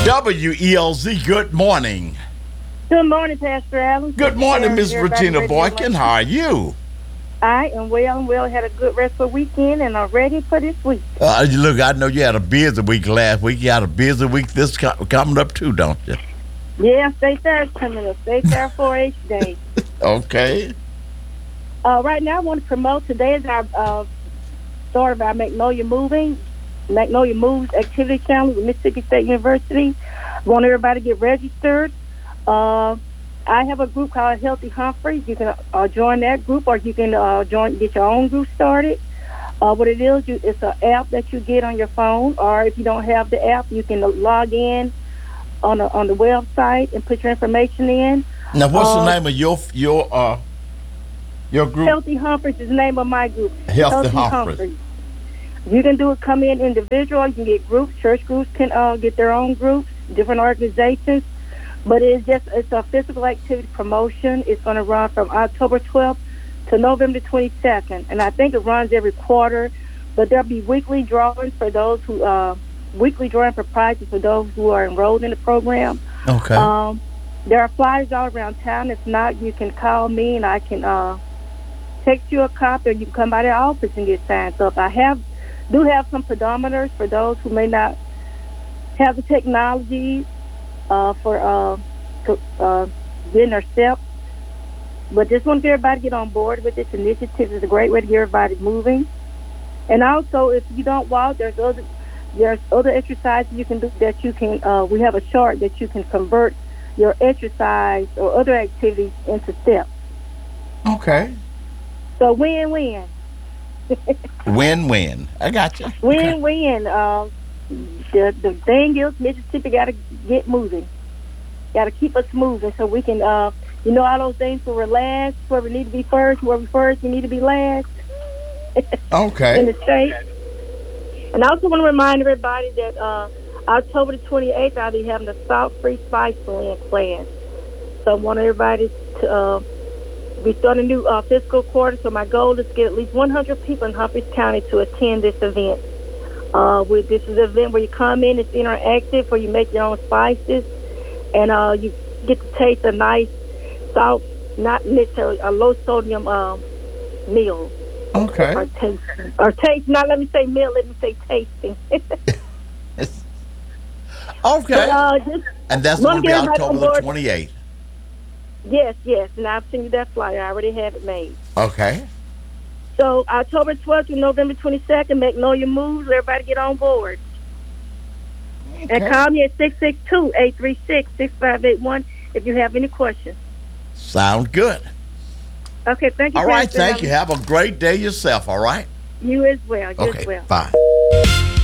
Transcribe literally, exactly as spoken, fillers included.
W E L Z, good morning. Good morning, Pastor Allen. Good morning, Miss Regina Boykin. How are you? I am well and well. Had a good restful weekend and I'm ready for this week. Uh, look, I know you had a busy week last week. You had a busy week this co- coming up too, don't you? Yeah, State Fair is coming up. State Fair four H Day. Okay. Uh, right now, I want to promote today is our uh, start of our Magnolia Moving, Magnolia Moves activity challenge with Mississippi State University. I want everybody to get registered. Uh, I have a group called Healthy Humphreys. You can uh, join that group, or you can uh, join get your own group started. Uh, what it is, you, it's an app that you get on your phone, or if you don't have the app, you can log in on the on the website and put your information in. Now, what's uh, the name of your your uh your group? Healthy Humphreys is the name of my group. Healthy, Healthy Humphreys. Humphreys. You can do it. Come in individual. You can get groups. Church groups can uh, get their own groups. Different organizations. But it's just it's a physical activity promotion. It's going to run from October twelfth to November twenty-second, and I think it runs every quarter. But there'll be weekly drawings for those who uh, weekly drawing for prizes for those who are enrolled in the program. Okay. Um, there are flyers all around town. If not, you can call me and I can uh, text you a copy, or you can come by the office and get signed up. I have do have some pedometers for those who may not have the technology. Uh, for uh, uh, getting their steps. But just want to get everybody to get on board with this initiative. It's a great way to get everybody moving. And also, if you don't walk, there's other there's other exercises you can do that you can, uh, we have a chart that you can convert your exercise or other activities into steps. Okay. So win-win. Win-win. I got you. Win-win. Uh, the, the thing is, Mississippi got to get moving. Got to keep us moving so we can, uh, you know, all those things where we're last, where we need to be first, where we first, we need to be last. Okay. In the state. And I also want to remind everybody that uh, October the twenty-eighth, I'll be having a salt-free spice blend class. So I want everybody to uh, be starting a new uh, fiscal quarter. So my goal is to get at least one hundred people in Humphreys County to attend this event. Uh, with this is an event where you come in, it's interactive, where you make your own spices, and uh, you get to taste a nice salt, not necessarily a low sodium uh, meal. Okay. Or taste, or taste. Not let me say meal. Let me say tasting. Okay. But, uh, just and that's going to be October the twenty-eighth. Yes, yes, and I've seen you that flyer. I already have it made. Okay. So October twelfth to November twenty-second, Magnolia Moves. Everybody get on board. Okay. And call me at six six two, eight three six, six five eight one if you have any questions. Sound good. Okay, thank you. All right, thank you. Have a great day yourself, all right? You as well. You okay, as well. bye.